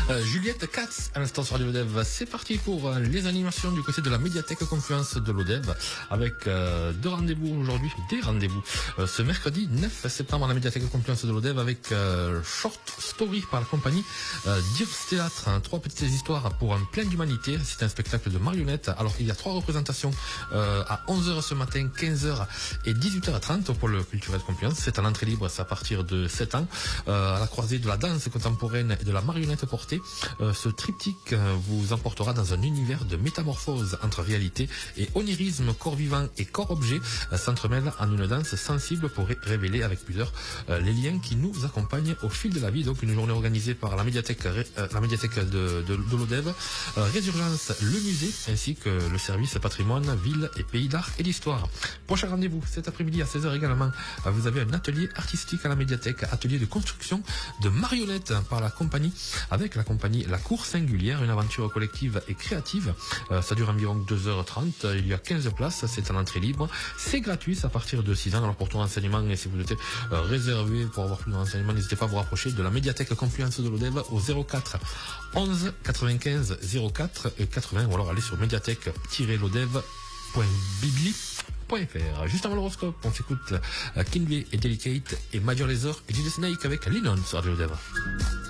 Juliette Katz, à l'instant sur l'ODEV. C'est parti pour les animations du côté de la médiathèque Confluence de l'ODEV avec deux rendez-vous aujourd'hui, des rendez-vous. Ce mercredi 9 septembre à la médiathèque Confluence de l'ODEV avec Short Story par la compagnie Dirs Théâtre. Trois petites histoires pour un plein d'humanité. C'est un spectacle de marionnettes. Alors il y a trois représentations à 11h ce matin, 15h et 18h30 pour le culturel Confluence. C'est à l'entrée libre, c'est à partir de 7 ans. À la croisée de la danse contemporaine et de la marionnette portée. Ce triptyque vous emportera dans un univers de métamorphose entre réalité et onirisme, corps vivant et corps objet s'entremêlent en une danse sensible pour révéler avec pudeur les liens qui nous accompagnent au fil de la vie. Donc une journée organisée par la médiathèque de l'ODEV, Résurgence, le musée ainsi que le service patrimoine, ville et pays d'art et d'histoire. Prochain rendez-vous cet après-midi à 16h également. Vous avez un atelier artistique à la médiathèque, atelier de construction de marionnettes par la compagnie, avec la compagnie La Cour Singulière, une aventure collective et créative. Ça dure environ 2h30, il y a 15 places, c'est à l'entrée libre, c'est gratuit, c'est à partir de 6 ans. Alors pour tout renseignement, et si vous êtes réservé pour avoir plus de renseignements, n'hésitez pas à vous rapprocher de la médiathèque Confluence de l'ODEV au 04 11 95 04 80 ou alors aller sur médiathèque-lodev.bibli.fr. Juste avant l'horoscope, on s'écoute Kinvey et Delicate et Major Lazer et Judy Snake avec Lennon sur l'ODEV.